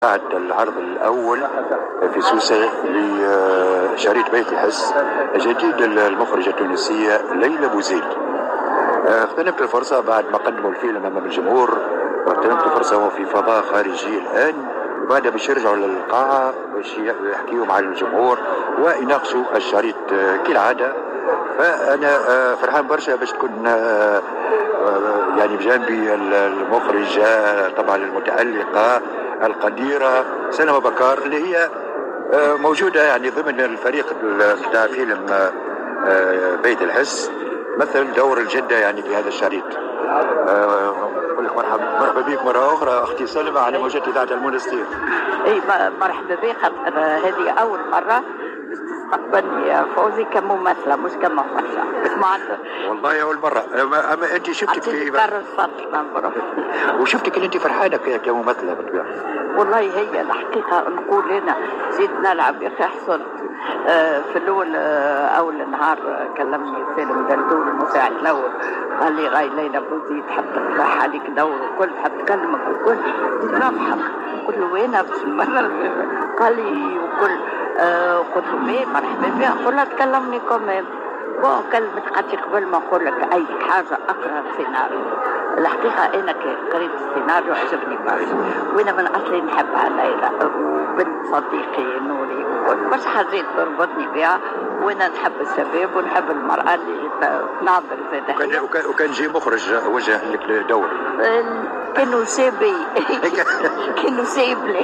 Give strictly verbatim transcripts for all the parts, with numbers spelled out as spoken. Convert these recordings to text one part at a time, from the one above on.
بعد العرض الأول في سوسة لشريط بيت الحس جديد المخرجة التونسية ليلى بوزيد. اغتنمت الفرصة بعد ما قدموا الفيلم أمام الجمهور، اغتنمت الفرصة في فضاء خارجي الآن، وبعدها باش يرجعوا للقاعة باش يحكيوا مع الجمهور ويناقشوا الشريط كالعادة. فأنا فرحان برشا باش تكون يعني بجانبي المخرجة طبعا المتألقة القديرة سلمى بكار اللي هي موجودة يعني ضمن الفريق بتاع فيلم بيت الحس، مثل دور الجدة يعني في هذا الشريط. أقول لك مرحبا مرحبا بك مرة أخرى أختي سلمى على موجات إذاعة المونستير. أي مرحبا بك، هذه أول مرة تستقبلني يا فوزي كممثلة مش كمخرجة. والله أول مرة، أما أنت شفتك في وشفتك اللي أنت فرحانة كممثلة بالطبيعة. والله هي الحقيقة نقول أنا زيد نلعب يا أخي حصلت. في الأول أول النهار كلمني سالم دلدول المساعد الأول، قال لي غاي ليلى بوزيد حتى تفتح عليك دور وكل حتكلمك وكل نضحك. قلت له وين المرة؟ قال لي وكل آه قلت له مين مرحبا بها، قلت له تكلمني كمان وكلمت قاتي قبل ما أقول لك أي حاجة أقرأ السيناريو. الحقيقة أنا قريت السيناريو عجبني برشا، وأنا من أصلي نحبها ليلى وبنت صديقي نوري وكل برشا حاجات تربطني بها، وأنا نحب الشباب ونحب المرأة اللي تناظر زادة. وكان وكان وكان جي مخرج وجه لك الدور كانوا سابي كانوا سايب لي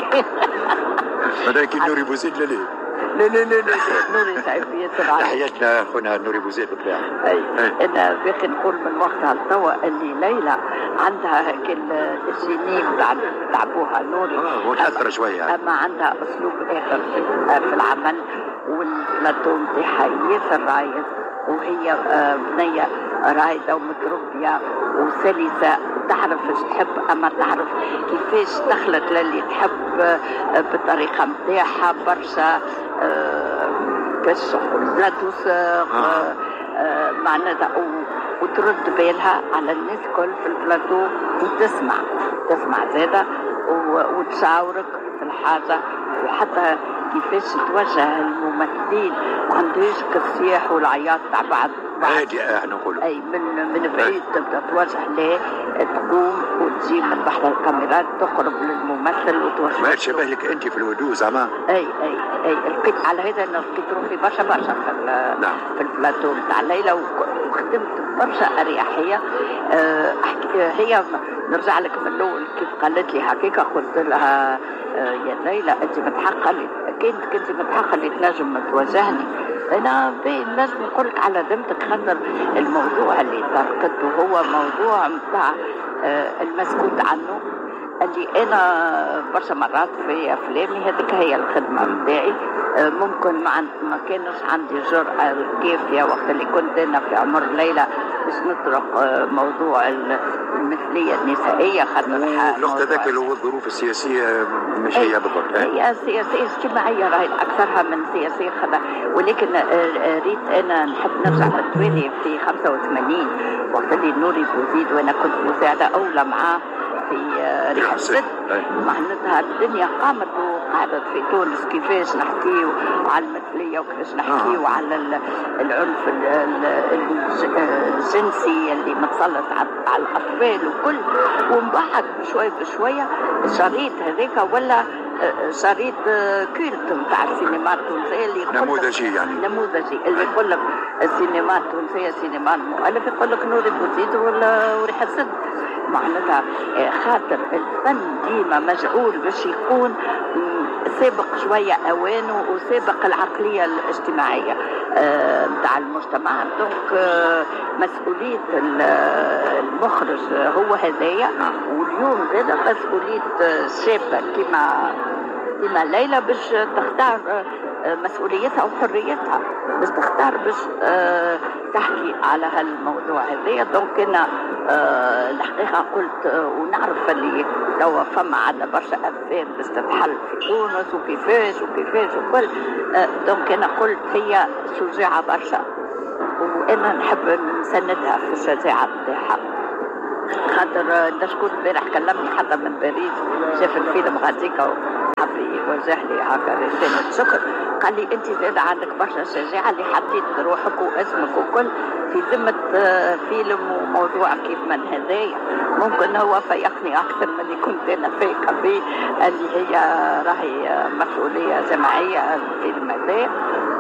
هذا كي نوري بوزيد ليه؟ لا لا لا لا نوري تعبية طبعا. تحياتنا اخونا نوري بوزيد بالطبيعة. اي انا باقي نقول من وقتها لتوا اللي ليلى عندها هيك الجيني تاع تعبوها نوري اه متاثرة شوية يعني. اما عندها اسلوب اخر في العمل، والبلاتو نتاعها ياسر رايد، وهي بنية رايدة ومتربية وسلسة، تعرف ايش تحب، اما تعرف كيفاش دخلت للي تحب بالطريقة نتاعها برشا. باش لا توثق معناتها وترد بالها على الناس كل في البلاتو وتسمع تسمع زادة وتشاورك في الحاجة، وحتى كيفاش توجه الممثلين ما عندهاش كالصياح والعياط تاع بعض هادي احنا نقولوا اي من من بعيد تبدا توجه ليه، تقوم وتجي من بحر الكاميرات تقرب للممثل وتوجه. ما تشبه لك انت في الهدوء زعما. اي اي اي لقيت على هذا انا لقيت روحي برشا برشا في نعم. في البلاتو تاع ليلى، وخدمت برشا اريحيه. أه هي نرجع لك من الاول كيف قالت لي هكاك، قلت لها أه يا ليلى انت متحقه لي كنت كنت متحقه اللي تنجم توجهني. انا لازم نقول لك على ذمتك، خاطر الموضوع اللي تركته هو موضوع متاع أه المسكوت عنه، اللي انا برشا مرات في افلامي هذيك هي الخدمه نتاعي. أه ممكن ما, عند ما كانش عندي الجرأه الكافيه وقت اللي كنت انا في عمر ليلى باش نطرق أه موضوع المثليه النسائيه، خاطر الوقت ذاك الظروف السياسيه مش هي بالضبط. هي سياسيه اجتماعيه راهي اكثرها من سياسيه خذا، ولكن ريت انا نحب نرجع بالتوالي في خمسة وثمانين وقت اللي نوري بوزيد وانا كنت مساعده اولى معاه في ريح ست. معناتها الدنيا قامت وقعدت في تونس كيفاش نحكيو على المثليه وكيفاش نحكيو آه. على العنف الجنسي اللي متسلط على الاطفال وكل، ومن بعد بشويه بشويه الشريط هذاك ولا شريط كولت نتاع السينما التونسيه اللي نموذجي يعني نموذجي اللي يقول لك السينما التونسيه سينما المؤلف، يقول لك نوري بوزيد ولا وريح السد. معناتها خاطر الفن ديما مجعول باش يكون سابق شوية أوانه وسابق العقلية الاجتماعية نتاع المجتمع. دونك مسؤولية المخرج هو هذايا، واليوم زاد مسؤولية شابة كما كما ليلى باش تختار مسؤوليتها وحريتها، باش تختار باش تحكي على هالموضوع هذايا. دونك انا الحقيقه قلت ونعرف اللي توا فما عندنا برشا افلام باش تتحل في تونس وكيفاش وكيفاش وكل. دونك انا قلت هي شجاعه برشا، وانا نحب نسندها في الشجاعه نتاعها. خاطر ده شكون امبارح كلمني حتى من باريس شاف الفيلم غاديكا وجه لي هكا رسالة شكر، قال لي أنت زاد عندك برشا شجاعة اللي حطيت روحك واسمك وكل في ذمة فيلم وموضوع كيف من هذايا. ممكن هو فيقني أكثر من اللي كنت أنا فايقة به، اللي هي راهي مسؤولية جماعية الفيلم هذايا.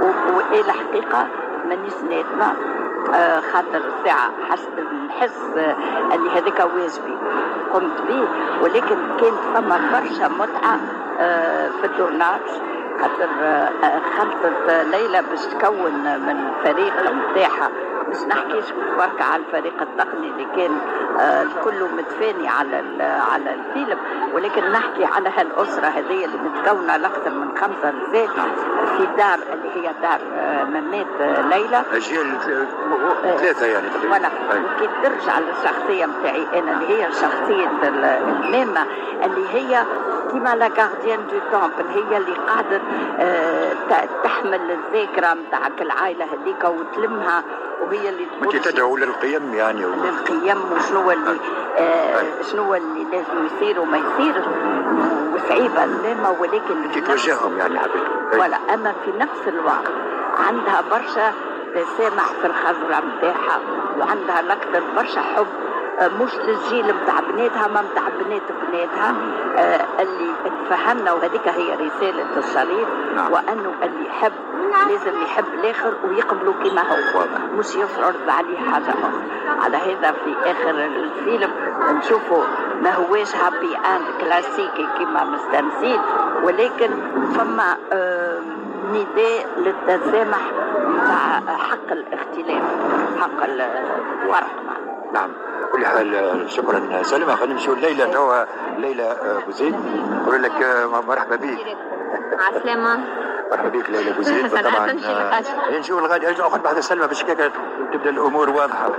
وإلى الحقيقة مانيش نادمة، آه خاطر الساعة حسب نحس آه اللي هذاك واجبي قمت به، ولكن كانت فما برشا متعة آه في التورناج، خاطر آه خلطت ليلى باش تكون من فريق نتاعها. مش نحكيش برك على الفريق التقني اللي كان آه كله متفاني على على الفيلم، ولكن نحكي على هالأسرة هذه اللي متكونة لأكثر من خمسة رجال في دار اللي هي دار آه ممات آه ليلى، أجيال ثلاثة يعني ولا كي ترجع للشخصية متاعي أنا اللي هي شخصية المامة اللي هي كيما لا غارديان دو تامبل، هي اللي قادر آه تحمل الذاكرة متاعك العائلة هذيك وتلمها، وهي اللي انت تدعو للقيم يعني و... للقيم وشنو اللي آه شنو اللي لازم يصير وما يصير، وصعيبة لما ولكن تتوجههم يعني حبيبي. ولا أما في نفس الوقت عندها برشا تسامح في الخزرة متاعها، وعندها الأكثر برشا حب مش للجيل متاع بناتها ما متاع بنات بناتها آه اللي تفهمنا، وهذيك هي رسالة الشريط. نعم. وأنه اللي يحب لازم يحب الآخر ويقبله كما هو، مش يفرض عليه حاجة أخرى. على هذا في آخر الفيلم نشوفه ما هواش هابي أند كلاسيكي كما مستمثيل، ولكن فما آه نداء للتسامح مع حق الاختلاف، حق الفرق. نعم. كل حال شكرا سلمى. خلينا نمشيو ليلى توا. ليلى بوزيد نقول لك مرحبا بك. عسلامة. مرحبا بك ليلى بوزيد. طبعا نشوف الغادي اخذ بعد سلمى باش كيك تبدا الامور واضحه.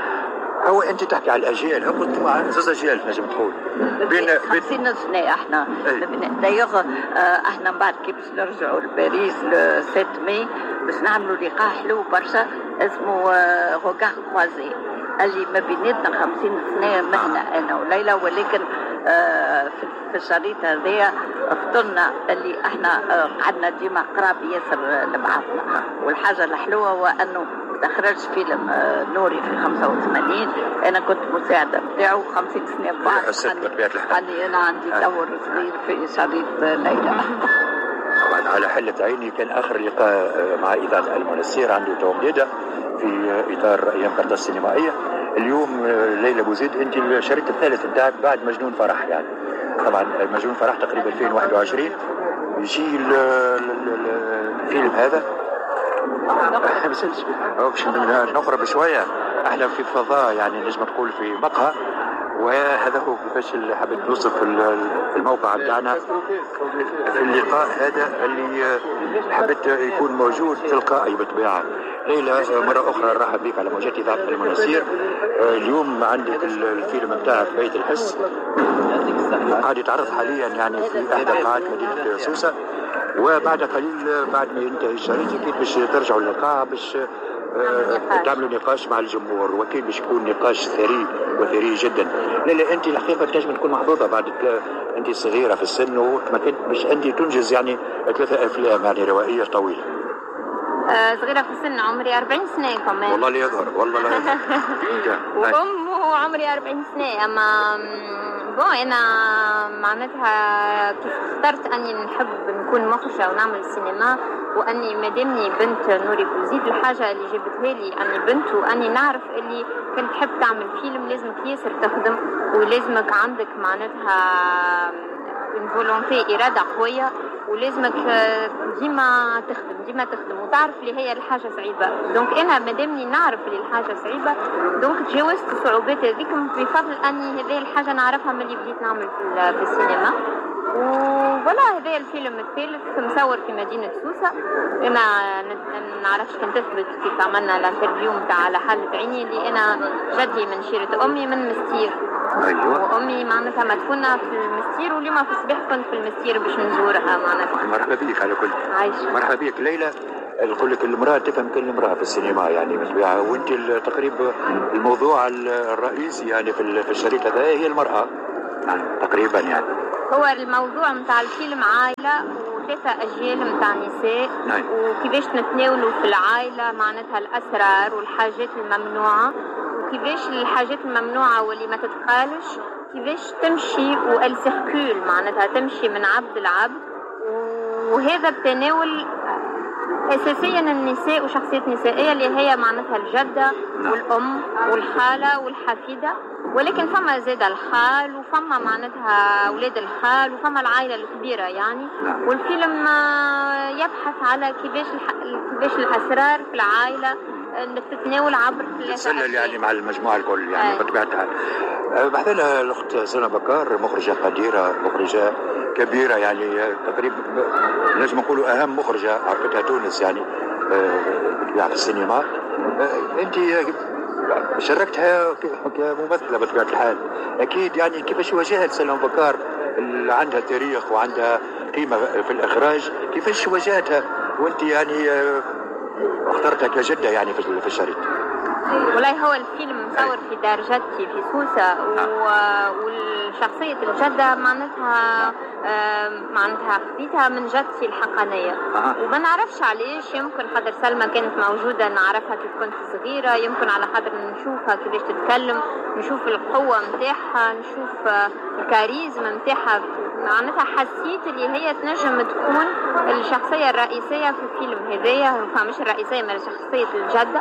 هو انت تحكي على الاجيال، هو كنت مع زوج اجيال نجم تقول بين خمسين سنه احنا دايوغ احنا بعد كي باش نرجعوا لباريس ل سبعة ماي باش نعملوا لقاء حلو برشا اسمه روغار كروازي اللي ما بيناتنا خمسين سنه مهنه انا وليلى، ولكن آه في الشريط هذايا اخترنا اللي احنا آه قعدنا ديما قراب ياسر لبعضنا. والحاجه الحلوه هو انه تخرج فيلم آه نوري في خمسة وثمانين، انا كنت مساعده بتاعه خمسين سنه بعد اني انا عندي دور صغير في شريط ليلى. طبعا على حلة عيني كان اخر لقاء مع اذاعه المنسير عنده توم جديده في اطار ايام قرطاس السينمائيه. اليوم ليلى بوزيد انت الشريط الثالث بتاعك بعد مجنون فرح، يعني طبعا مجنون فرح تقريبا ألفين وواحد وعشرين يجي الفيلم هذا باش نقرب شويه. احنا في فضاء يعني نجم تقول في مقهى، وهذا هو كيفاش اللي حبيت نوصف الموقع بتاعنا في اللقاء هذا اللي حبيت يكون موجود تلقائي بالطبيعه. ليلى مره اخرى نرحب بك على موجات اذاعه المنسير. اليوم عندك الفيلم بتاعك بيت الحس قاعد يتعرض حاليا يعني في احدى قاعات مدينه سوسه، وبعد قليل بعد ما ينتهي الشريط اكيد باش ترجعوا للقاعه باش تعملوا نقاش مع الجمهور، واكيد باش يكون نقاش ثري وثري جدا. لا انت الحقيقه تنجم تكون محظوظه بعد انت صغيره في السن وما كنت باش انت تنجز يعني ثلاثه افلام يعني روائيه طويله. آه صغيره في السن، عمري أربعين سنه كمان. والله لا يظهر والله لا يظهر. وام عمري أربعين سنه، اما بون انا معناتها كيف اخترت اني نحب نكون مخرجه ونعمل سينما، واني مادامني بنت نوري بوزيد الحاجه اللي جابتها لي اني بنت واني نعرف اللي كنت تحب تعمل فيلم لازمك ياسر تخدم، ولازمك عندك معناتها فولونتي اراده قويه، ولازمك ديما تخدم ديما تخدم وتعرف اللي هي الحاجه صعيبه. دونك انا مادامني نعرف اللي الحاجه صعيبه دونك تجاوزت الصعوبات هذيك بفضل اني هذه الحاجه نعرفها ملي بديت نعمل في السينما. ولا هذا الفيلم الثالث مصور في مدينة سوسة. أنا نعرفش كنت تثبت كيف عملنا الانترفيو متاع على حالة عيني اللي أنا جدي من شيرة أمي من مستير. أيوة. وأمي معناتها مدفونة في المستير، واليوم في الصباح كنت في المستير باش نزورها معناتها. مرحبا بك على كل. عايش. مرحبا بك ليلى. نقول لك المرأة تفهم كل امرأة في السينما يعني بالطبيعة، وأنت تقريبا الموضوع الرئيسي يعني في الشريط هذا هي المرأة يعني تقريبا يعني. هو الموضوع متاع الفيلم عائلة وثلاثة أجيال متاع نساء، وكيفاش نتناولوا في العائلة معناتها الأسرار والحاجات الممنوعة، وكيفاش الحاجات الممنوعة واللي ما تتقالش كيفاش تمشي والسيركول معناتها تمشي من عبد لعبد. وهذا التناول أساسيا النساء وشخصيات نسائية اللي هي معناتها الجدة والأم والخالة والحفيدة، ولكن فما زاد الخال وفما معناتها أولاد الخال وفما العائلة الكبيرة يعني. والفيلم يبحث على كيفاش كيفاش الأسرار في العائلة تتناول عبر تسلل يعني مع المجموعة الكل يعني بطبيعتها. بحث لها الأخت سنة بكار، مخرجة قديرة، مخرجة كبيرة يعني تقريبا نجم نقولوا أهم مخرجة عرفتها تونس يعني في السينما. أنت شاركتها كممثلة بطبيعة الحال، أكيد يعني كيفاش واجهت سنة بكار اللي عندها تاريخ وعندها قيمة في الإخراج، كيفاش واجهتها وأنت يعني اخترتها كجدة يعني في الشريط؟ والله هو الفيلم مصور في دار جدتي في سوسة و... والشخصية الجدة معناتها معناتها خذيتها من جدتي الحقانية. أه. وما نعرفش علاش، يمكن خاطر سلمى كانت موجودة نعرفها كيف كنت صغيرة، يمكن على خاطر نشوفها كيفاش تتكلم، نشوف القوة متاعها، نشوف الكاريزما متاعها، معناتها حسيت اللي هي تنجم تكون الشخصية الرئيسية في الفيلم هذايا، مش الرئيسية من شخصية الجدة.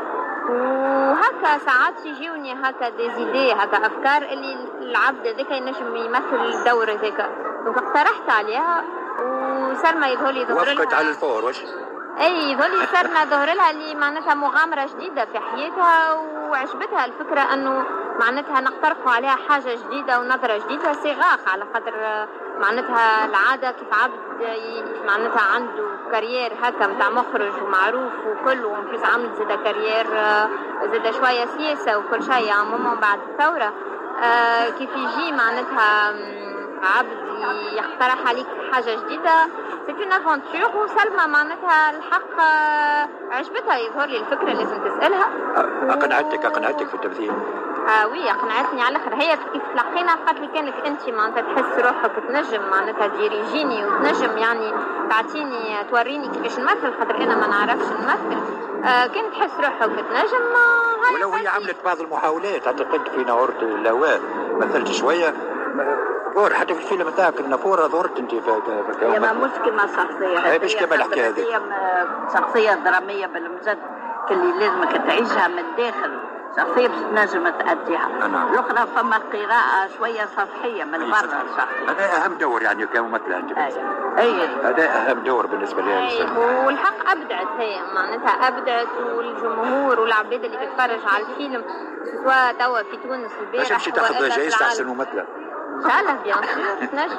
وهكا ساعات يجيوني هكا ديزيدي هكا افكار اللي العبد ذاك ينجم يمثل الدور ذاك، فاقترحت عليها وسلمى يظهرلي ظهر لها وافقت على الفور. واش اي يظهرلي سلمى ظهر لها اللي معناتها مغامره جديده في حياتها، وعجبتها الفكره انه معناتها نقترحوا عليها حاجه جديده ونظره جديده صغاق، على خاطر معناتها العاده كيف عبد معناتها عنده كارير هكا متاع مخرج ومعروف وكل، ومفيش عمل زاد كارير زاد شويه سياسه وكل شيء عموما بعد الثوره. آه كيف يجي معناتها عبد يقترح عليك حاجه جديده سي اون افونتور، وسلمى معناتها الحق عجبتها يظهر لي الفكره لازم تسالها. اقنعتك اقنعتك في التمثيل؟ اه وي اقنعتني على الاخر. هي كيف تلقينا قالت لي كانك انت معناتها تحس روحك تنجم معناتها تديريجيني وتنجم يعني تعطيني توريني كيفاش نمثل، خاطر انا ما نعرفش نمثل. آه كانت تحس روحك تنجم. ولو هي عملت بعض المحاولات اعتقد في نهار الهواء مثلت شويه دور حتى في الفيلم تاعك النافوره ظهرت انت في هي ما مشكل مع الشخصيه هي مش كما الحكايه هذه، هي شخصيه دراميه بالمجد اللي لازمك تعيشها من الداخل، شخصيه باش تنجم تأديها. الاخرى فما قراءه شويه سطحيه من برا الشخصيه. هذا اهم دور يعني كممثله انت. اي هذا اهم دور بالنسبه لي. اي والحق ابدعت هي معناتها ابدعت، والجمهور والعباد اللي تتفرج على الفيلم سواء توا في تونس البارح باش تاخذ جائزه احسن ممثله ان شاء الله بيان سور تنجم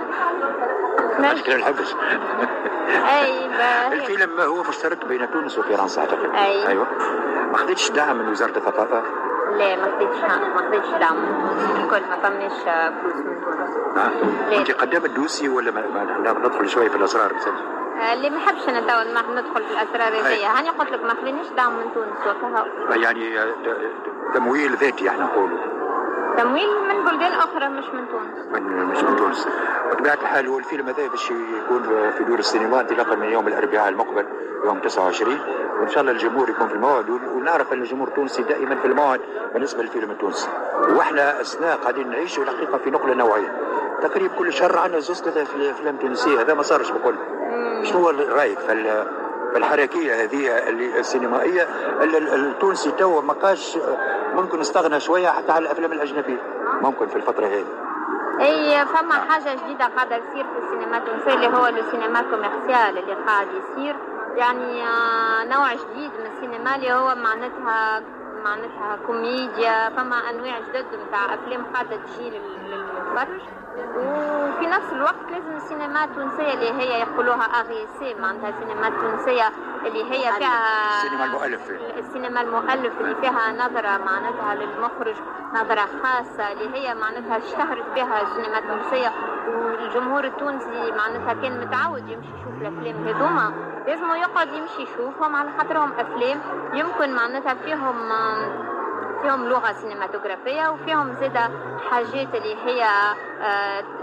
تنجم كده الحبس. اي الفيلم هو مشترك بين تونس وفرنسا اعتقد. أي. ايوه. ما خديتش دعم من وزاره الثقافه؟ لا ما خديتش ما خديتش دعم الكل، ما فماش فلوس من تونس. اه انت قدمت دوسي ولا ما ندخل شويه في الاسرار مثلا؟ اللي ما حبش انا تو ندخل في الاسرار هذيا، هاني قلت لك ما خلينيش دعم من تونس وكها. يعني تمويل ذاتي احنا نقولوا. تمويل من بلدان اخرى مش من تونس. من مش من تونس. بطبيعة الحال هو الفيلم هذا باش يكون في دور السينما انطلاقا من يوم الاربعاء المقبل يوم تسعة وعشرين، وان شاء الله الجمهور يكون في الموعد، ونعرف ان الجمهور التونسي دائما في الموعد بالنسبه للفيلم التونسي، واحنا اثناء قاعدين نعيشوا الحقيقه في نقله نوعيه. تقريبا كل شهر عندنا زوج ثلاثه في افلام تونسيه، هذا ما صارش بكل. شنو هو رايك في الحركيه هذه السينمائيه التونسي تو ما بقاش ممكن نستغنى شويه حتى على الافلام الاجنبيه ممكن في الفتره هذه؟ اي فما حاجه جديده قاعده تصير في السينما التونسيه اللي هو السينما كوميرسيال اللي قاعد يصير، يعني نوع جديد من السينما اللي هو معناتها معناتها كوميديا، فما انواع جدد نتاع افلام قاعده تجي للمتفرج. وفي نفس الوقت لازم السينما التونسيه اللي هي يقولوها اغيسي، معناتها السينما التونسيه اللي هي فيها السينما المؤلف السينما المؤلف اللي فيها نظره معناتها للمخرج، نظره خاصه اللي هي معناتها اشتهرت بها السينما التونسيه، والجمهور التونسي معناتها كان متعود يمشي يشوف الافلام هذوما، لازم يقعد يمشي يشوفهم على خاطرهم افلام يمكن معناتها فيهم فيهم لغة سينماتوغرافية وفيهم زادة حاجات اللي هي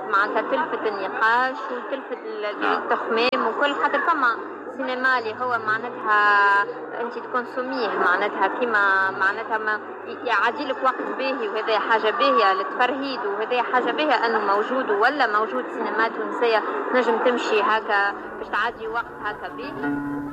معناتها تلفت النقاش وتلفت التخمام وكل، خاطر فما سينما اللي هو معناتها انت تكونسوميه معناتها كيما معناتها ما يعدي لك وقت باهي، وهذا حاجه باهيه للتفرهيد، وهذا حاجه باهيه انه موجود ولا موجود سينما تونسيه نجم تمشي هكا باش تعدي وقت هكا باهي.